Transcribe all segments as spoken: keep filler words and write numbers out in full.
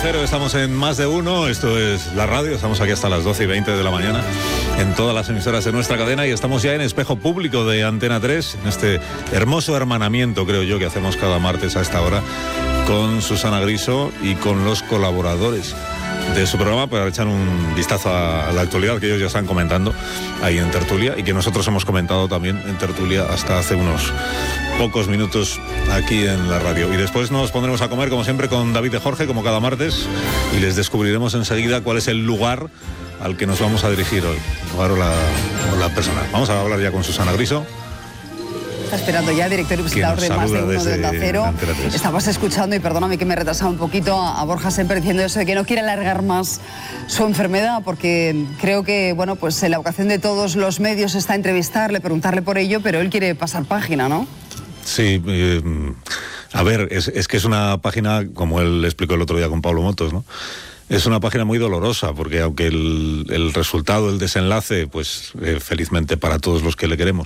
Cero, estamos en Más de Uno, esto es la radio, estamos aquí hasta las doce y veinte de la mañana en todas las emisoras de nuestra cadena y estamos ya en Espejo Público de Antena tres, en este hermoso hermanamiento, creo yo, que hacemos cada martes a esta hora con Susana Griso y con los colaboradores de su programa para echar un vistazo a la actualidad que ellos ya están comentando ahí en Tertulia y que nosotros hemos comentado también en Tertulia hasta hace unos pocos minutos aquí en la radio. Y después nos pondremos a comer, como siempre, con David de Jorge, como cada martes, y les descubriremos enseguida cuál es el lugar al que nos vamos a dirigir hoy, el lugar o la, o la persona. Vamos a hablar ya con Susana Griso. Está esperando ya, director y presentador de Más de Uno de Onda Cero. Estabas escuchando, y perdóname que me he retrasado un poquito, a, a Borja Semper diciendo eso de que no quiere alargar más su enfermedad, porque creo que, bueno, pues la vocación de todos los medios está entrevistarle, preguntarle por ello, pero él quiere pasar página, ¿no? Sí, eh, a ver, es, es que es una página, como él explicó el otro día con Pablo Motos, ¿no? Es una página muy dolorosa, porque aunque el, el resultado, el desenlace, pues eh, felizmente para todos los que le queremos,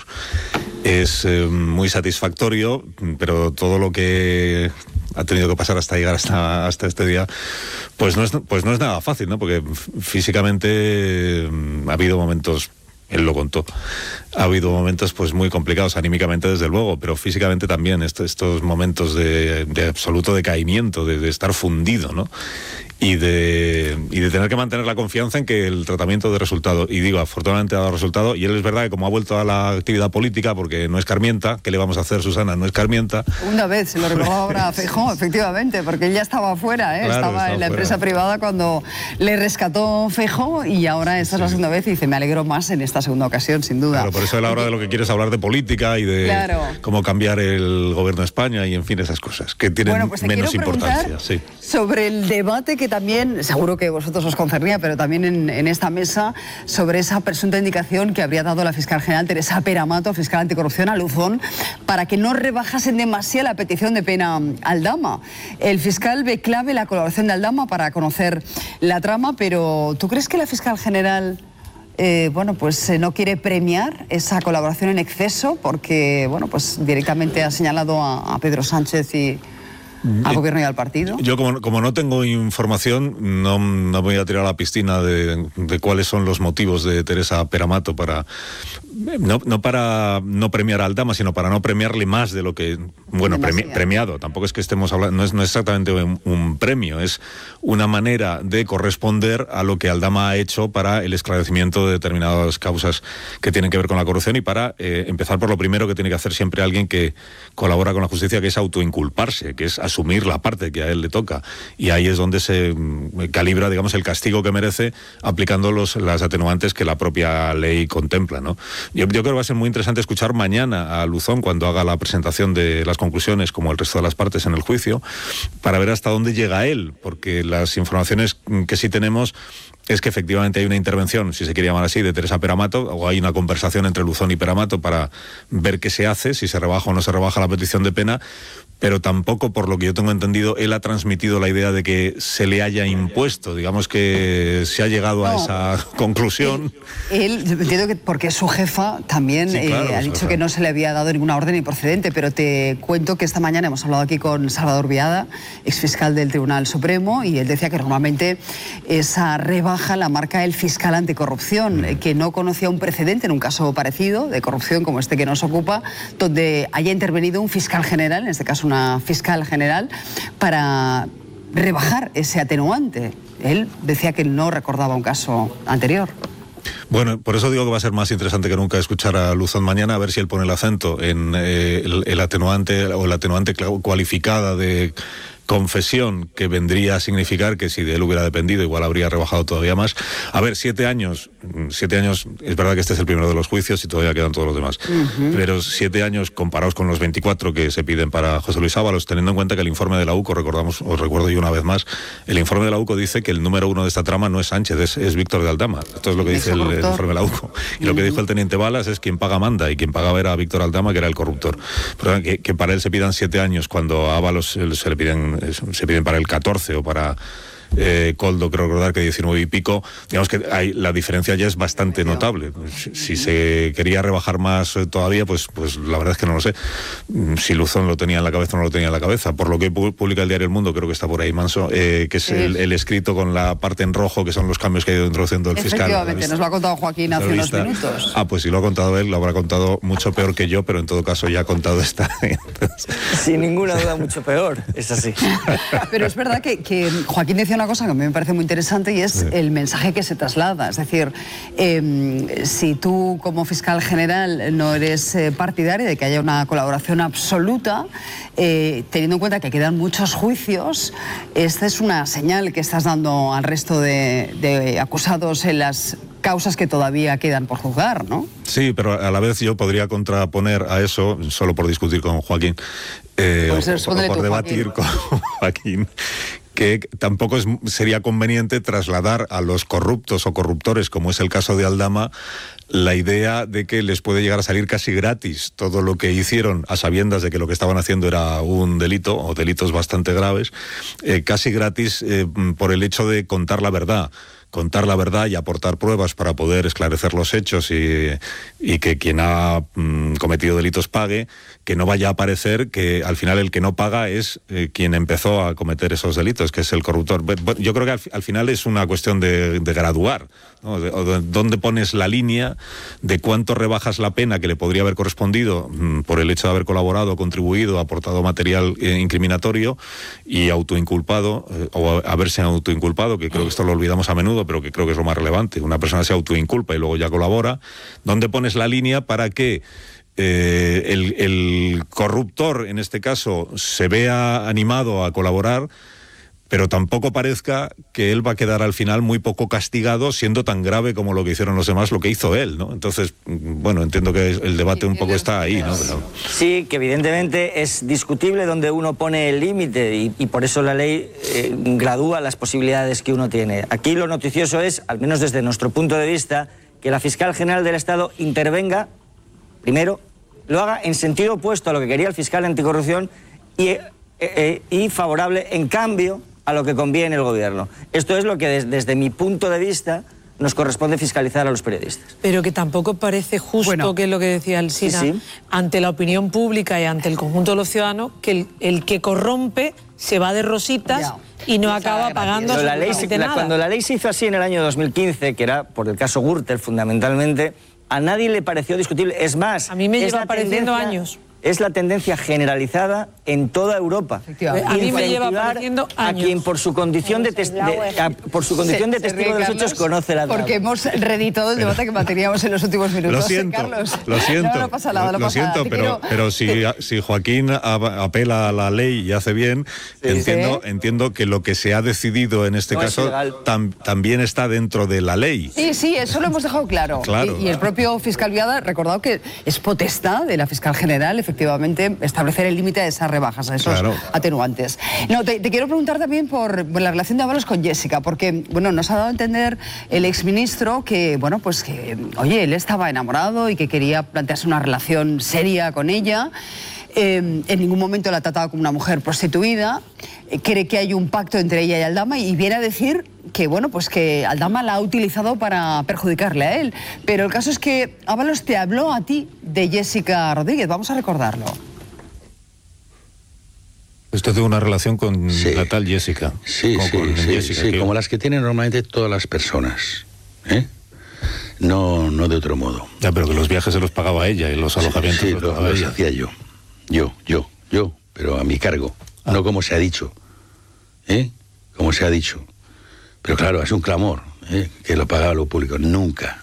es eh, muy satisfactorio, pero todo lo que ha tenido que pasar hasta llegar hasta, hasta este día, pues no, es, pues no es nada fácil, ¿no? Porque físicamente eh, ha habido momentos... Él lo contó. Ha habido momentos pues muy complicados, anímicamente desde luego, pero físicamente también, estos, estos momentos de, de absoluto decaimiento, de, de estar fundido, ¿no? Y de, y de tener que mantener la confianza en que el tratamiento dé resultado. Y digo, afortunadamente ha dado resultado, y él es verdad que como ha vuelto a la actividad política, porque no es escarmienta, ¿qué le vamos a hacer, Susana? No es escarmienta. Una vez, se lo recordaba ahora a Feijóo, efectivamente, porque él ya estaba afuera, ¿eh? Claro, estaba, estaba en la fuera. empresa privada cuando le rescató Feijóo, y ahora esta sí. es la segunda vez, y dice, me alegro más en esta segunda ocasión, sin duda. Claro, por eso él ahora de lo que quiere es hablar de política y de claro. cómo cambiar el gobierno de España y, en fin, esas cosas, que tienen bueno, pues menos importancia. Sí. Sobre el debate que también, seguro que a vosotros os concernía, pero también en, en esta mesa, sobre esa presunta indicación que habría dado la fiscal general Teresa Peramato, fiscal anticorrupción, a Luzón, para que no rebajasen demasiado la petición de pena a Aldama. El fiscal ve clave la colaboración de Aldama para conocer la trama, pero ¿tú crees que la fiscal general... Eh, bueno, pues eh, no quiere premiar esa colaboración en exceso? Porque, bueno, pues directamente ha señalado a, a Pedro Sánchez y al gobierno y al partido. Yo, como, como no tengo información, no, no voy a tirar a la piscina de, de cuáles son los motivos de Teresa Peramato para... No, no para no premiar a Aldama, sino para no premiarle más de lo que... Bueno, premi, premiado, tampoco es que estemos hablando... No es, no es exactamente un, un premio, es una manera de corresponder a lo que Aldama ha hecho para el esclarecimiento de determinadas causas que tienen que ver con la corrupción y para eh, empezar por lo primero que tiene que hacer siempre alguien que colabora con la justicia, que es autoinculparse, que es asumir la parte que a él le toca. Y ahí es donde se calibra, digamos, el castigo que merece aplicando los, las atenuantes que la propia ley contempla, ¿no? Yo, yo creo que va a ser muy interesante escuchar mañana a Luzón cuando haga la presentación de las conclusiones, como el resto de las partes en el juicio, para ver hasta dónde llega él, porque las informaciones que sí tenemos es que efectivamente hay una intervención, si se quiere llamar así, de Teresa Peramato, o hay una conversación entre Luzón y Peramato para ver qué se hace, si se rebaja o no se rebaja la petición de pena, pero tampoco, por lo que yo tengo entendido, él ha transmitido la idea de que se le haya impuesto, digamos que se ha llegado no, a esa conclusión. Él, él entiendo que porque su jefa también sí, claro, eh, ha dicho que no se le había dado ninguna orden improcedente, pero te cuento que esta mañana hemos hablado aquí con Salvador Viada, exfiscal del Tribunal Supremo, y él decía que normalmente esa rebaja la marca el fiscal anticorrupción, mm. que no conocía un precedente en un caso parecido de corrupción como este que nos ocupa, donde haya intervenido un fiscal general, en este caso una fiscal general, para rebajar ese atenuante. Él decía que no recordaba un caso anterior. Bueno, por eso digo que va a ser más interesante que nunca escuchar a Luzón mañana, a ver si él pone el acento en eh, el, el atenuante o la atenuante cualificada de confesión, que vendría a significar que si de él hubiera dependido igual habría rebajado todavía más. A ver, siete años, siete años, es verdad que este es el primero de los juicios y todavía quedan todos los demás, uh-huh. pero siete años comparados con los veinticuatro que se piden para José Luis Ábalos, teniendo en cuenta que el informe de la U C O, recordamos, os recuerdo yo una vez más, el informe de la U C O dice que el número uno de esta trama no es Sánchez, es, es Víctor de Aldama. Esto es lo que dice el, el informe de la U C O. Y uh-huh. lo que dijo el teniente Balas es quien paga manda, y quien pagaba era Víctor Aldama, que era el corruptor. Pero que, que para él se pidan siete años cuando a Ábalos se le piden, se piden para el catorce o para eh, Koldo creo recordar que diecinueve y pico, digamos que hay, la diferencia ya es bastante notable. Si, si se quería rebajar más eh, todavía, pues, pues la verdad es que no lo sé. Si Luzón lo tenía en la cabeza o no lo tenía en la cabeza. Por lo que publica el diario El Mundo, creo que está por ahí Manso, eh, que es el, el escrito con la parte en rojo, que son los cambios que ha ido introduciendo el fiscal. Efectivamente, nos lo ha contado Joaquín hace unos minutos. Ah, pues si lo ha contado él, lo habrá contado mucho peor que yo, pero en todo caso ya ha contado esta. Sin ninguna duda, mucho peor, es así. Pero es verdad que, que Joaquín decía una cosa que a mí me parece muy interesante y es sí. el mensaje que se traslada. Es decir, eh, si tú como fiscal general no eres eh, partidario de que haya una colaboración absoluta, eh, teniendo en cuenta que quedan muchos juicios, esta es una señal que estás dando al resto de, de acusados en las causas que todavía quedan por juzgar, ¿no? Sí, pero a la vez yo podría contraponer a eso, solo por discutir con Joaquín, eh, pues o, o por debatir Joaquín. con Joaquín, que tampoco es, sería conveniente trasladar a los corruptos o corruptores, como es el caso de Aldama, la idea de que les puede llegar a salir casi gratis todo lo que hicieron a sabiendas de que lo que estaban haciendo era un delito o delitos bastante graves, eh, casi gratis eh, por el hecho de contar la verdad. Contar la verdad y aportar pruebas para poder esclarecer los hechos y, y que quien ha mm, cometido delitos pague, que no vaya a parecer que al final el que no paga es eh, quien empezó a cometer esos delitos, que es el corruptor. Yo creo que al, al final es una cuestión de, de graduar, ¿no? De, de, ¿dónde pones la línea de cuánto rebajas la pena que le podría haber correspondido mm, por el hecho de haber colaborado, contribuido, aportado material eh, incriminatorio y autoinculpado, eh, o haberse autoinculpado, que creo que esto lo olvidamos a menudo, pero que creo que es lo más relevante. Una persona se autoinculpa y luego ya colabora. ¿Dónde pones la línea para que eh, el, el corruptor, en este caso, se vea animado a colaborar, pero tampoco parezca que él va a quedar al final muy poco castigado, siendo tan grave como lo que hicieron los demás, lo que hizo él, ¿no? Entonces, bueno, entiendo que el debate un poco está ahí, ¿no? Pero... Sí, que evidentemente es discutible donde uno pone el límite y, y por eso la ley eh, gradúa las posibilidades que uno tiene. Aquí lo noticioso es, al menos desde nuestro punto de vista, que la fiscal general del Estado intervenga, primero, lo haga en sentido opuesto a lo que quería el fiscal anticorrupción y, eh, eh, y favorable, en cambio, a lo que conviene el gobierno. Esto es lo que des, desde mi punto de vista nos corresponde fiscalizar a los periodistas. Pero que tampoco parece justo, bueno, que es lo que decía Alsina, sí, sí. ante la opinión pública y ante el conjunto de los ciudadanos, que el, el que corrompe se va de rositas ya. y no acaba pagando la ley, la, nada. Cuando la ley se hizo así en el año dos mil quince, que era por el caso Gürtel fundamentalmente, a nadie le pareció discutible. Es más, a mí me lleva pareciendo años. Es la tendencia generalizada en toda Europa. A mí me lleva pareciendo años. A quien por su condición de, tes de, a, por su condición se, de testigo de los hechos conoce la porque hemos reeditado el debate que manteníamos en los últimos minutos. Lo siento, Carlos. lo siento. No, no pasa nada, no lo pasa siento, nada. pero, pero si, si Joaquín apela a la ley y hace bien, sí, entiendo, ¿sí? entiendo que lo que se ha decidido en este no caso tam, también está dentro de la ley. Sí, sí, eso lo hemos dejado claro. claro. Y, y el propio fiscal Viada ha recordado que es potestad de la fiscal general, efectivamente, establecer el límite de esas rebajas, a esos claro. atenuantes. No, te, te quiero preguntar también por, por la relación de Ábalos con Jessica, porque, bueno, nos ha dado a entender el exministro que, bueno, pues que, oye, él estaba enamorado y que quería plantearse una relación seria con ella. Eh, en ningún momento la ha tratado como una mujer prostituida, eh, cree que hay un pacto entre ella y Aldama y viene a decir que, bueno, pues que Aldama la ha utilizado para perjudicarle a él. Pero el caso es que Ábalos te habló a ti de Jessica Rodríguez, vamos a recordarlo. Usted tuvo una relación con sí. la tal Jessica. Sí, como, sí, con sí, Jessica, sí que... como las que tienen normalmente todas las personas, ¿eh? No, no de otro modo. Ya, pero que los viajes se los pagaba ella y los alojamientos sí, sí, los lo, pagaba los ella. hacía yo. Yo, yo, yo, pero a mi cargo. Ah. No como se ha dicho, ¿eh? Como se ha dicho. Pero claro, es un clamor, ¿eh? Que lo pagaba lo público. Nunca.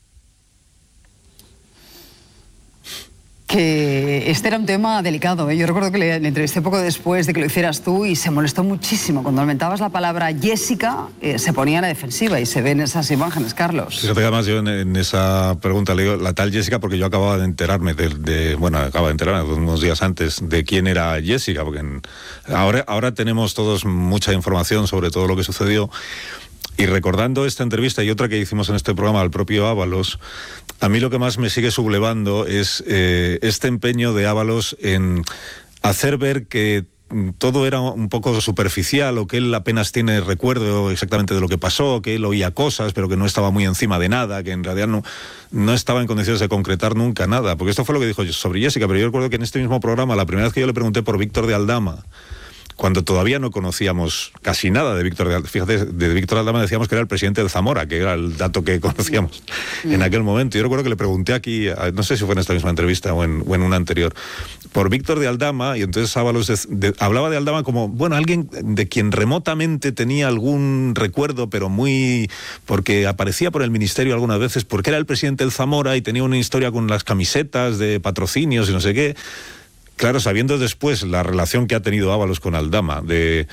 Que este era un tema delicado, ¿eh? Yo recuerdo que le, le entrevisté poco después de que lo hicieras tú y se molestó muchísimo. Cuando aumentabas la palabra Jessica, eh, se ponía a la defensiva y se ven esas imágenes, Carlos. Fíjate que además yo en, en esa pregunta le digo la tal Jessica porque yo acababa de enterarme de, de bueno, acababa de enterarme unos días antes de quién era Jessica, porque en, ahora, ahora tenemos todos mucha información sobre todo lo que sucedió. Y recordando esta entrevista y otra que hicimos en este programa al propio Ábalos, a mí lo que más me sigue sublevando es eh, este empeño de Ábalos en hacer ver que todo era un poco superficial, o que él apenas tiene recuerdo exactamente de lo que pasó, que él oía cosas, pero que no estaba muy encima de nada, que en realidad no, no estaba en condiciones de concretar nunca nada. Porque esto fue lo que dijo sobre Jessica, pero yo recuerdo que en este mismo programa, la primera vez que yo le pregunté por Víctor de Aldama, cuando todavía no conocíamos casi nada de Víctor de Aldama, fíjate, de Víctor de Aldama decíamos que era el presidente del Zamora, que era el dato que conocíamos mm. en aquel momento. Yo recuerdo que le pregunté aquí, no sé si fue en esta misma entrevista o en, o en una anterior, por Víctor de Aldama, y entonces Ábalos de, de, hablaba de Aldama como, bueno, alguien de quien remotamente tenía algún recuerdo, pero muy... porque aparecía por el ministerio algunas veces, porque era el presidente del Zamora y tenía una historia con las camisetas de patrocinios y no sé qué. Claro, sabiendo después la relación que ha tenido Ábalos con Aldama, de,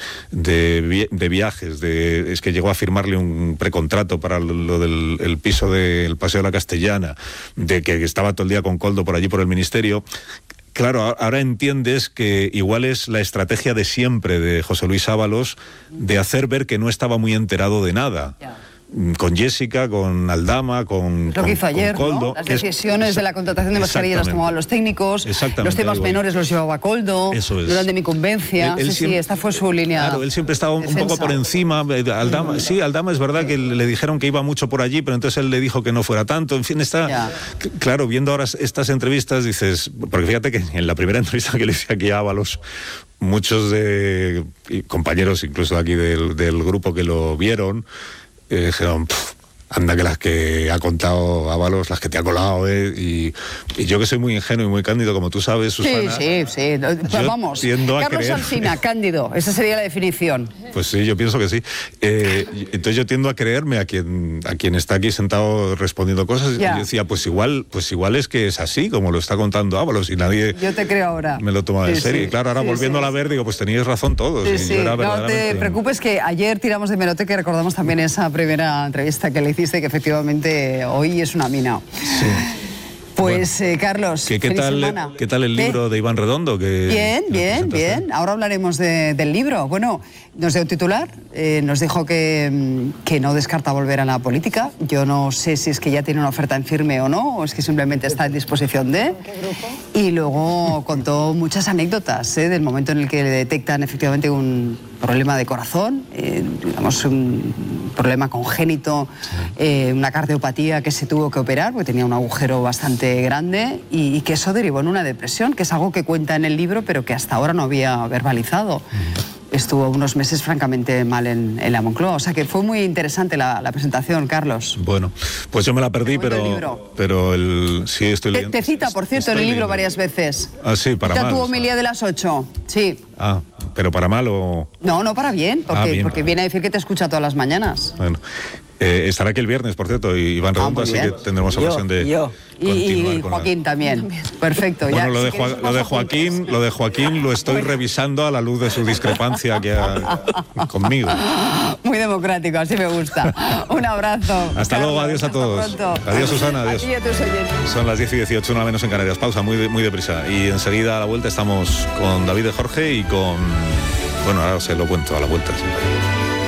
de, de viajes, de, es que llegó a firmarle un precontrato para lo, lo del el piso del Paseo de la Castellana, de que estaba todo el día con Koldo por allí por el ministerio. Claro, ahora entiendes que igual es la estrategia de siempre de José Luis Ábalos de hacer ver que no estaba muy enterado de nada. Yeah. Con Jessica, con Aldama, con Lo con, que hizo ayer, con Koldo, ¿no? Las decisiones es, de la contratación de mascarillas las tomaban los técnicos, los temas menores los llevaba Koldo, Eso es. durante mi convencia, él, él sí, siempre, sí, esta fue su línea. Claro, él siempre estaba un, un poco por encima. Aldama, sí, Aldama es verdad que le dijeron que iba mucho por allí, pero entonces él le dijo que no fuera tanto. En fin, está... Ya. Claro, viendo ahora estas entrevistas dices... Porque fíjate que en la primera entrevista que le hice aquí a Ábalos, muchos de compañeros, incluso aquí del, del grupo que lo vieron, Eh, dijeron, anda que las que ha contado Ábalos, las que te ha colado, ¿eh? y, y yo que soy muy ingenuo y muy cándido, como tú sabes, Susana. Sí, sí, sí. Pues vamos, Carlos Alsina, cándido, esa sería la definición. Pues sí, yo pienso que sí. Eh, entonces yo tiendo a creerme a quien a quien está aquí sentado respondiendo cosas. Ya. Y yo decía, pues igual, pues igual es que es así, como lo está contando Ábalos, y nadie yo te creo ahora. me lo toma sí, en serio. Sí. Y claro, ahora sí, volviendo sí. a ver, digo, pues teníais razón todos. Sí, y sí. yo era No verdaderamente... te preocupes, que ayer tiramos de merote, que recordamos también esa primera entrevista que le hiciste, que efectivamente hoy es una mina. Sí. Pues, bueno, eh, Carlos, ¿qué, qué, tal, ¿qué tal el libro ¿Eh? de Iván Redondo? Que, bien, que bien, bien. Ahora hablaremos de, del libro. Bueno, nos dio un titular, eh, nos dijo que, que no descarta volver a la política. Yo no sé si es que ya tiene una oferta en firme o no, o es que simplemente está en disposición de... Y luego contó muchas anécdotas ¿eh? del momento en el que le detectan efectivamente un problema de corazón, eh, digamos un problema congénito, eh, una cardiopatía que se tuvo que operar porque tenía un agujero bastante grande y, y que eso derivó en una depresión, que es algo que cuenta en el libro pero que hasta ahora no había verbalizado. Estuvo unos meses francamente mal en, en la Moncloa, o sea que fue muy interesante la, la presentación, Carlos. Bueno, pues yo me la perdí, pero el pero el sí estoy leyendo. Te, te cita, por cierto, en el libro varias veces. Ah, sí, para mal. Tu homilía de las ocho, sí. Ah, pero para mal o... No, no, para bien, porque, ah, bien. porque viene a decir que te escucha todas las mañanas. Bueno. Eh, estará aquí el viernes, por cierto, y Iván Redondo, ah, así que tendremos ocasión de yo. Y, y Joaquín la... también. Perfecto. Bueno, ya, lo, de si Joa lo de Joaquín, lo de Joaquín lo estoy revisando a la luz de su discrepancia que ha... conmigo. Muy democrático, así me gusta. Un abrazo. Hasta Carlos, luego, adiós a todos. Adiós, Susana, adiós. Aquí a tus oyentes. Son las diez y dieciocho, una menos en Canarias. Pausa, muy, de, muy deprisa. Y enseguida a la vuelta estamos con David de Jorge y con... Bueno, ahora se lo cuento a la vuelta. ¿Sí?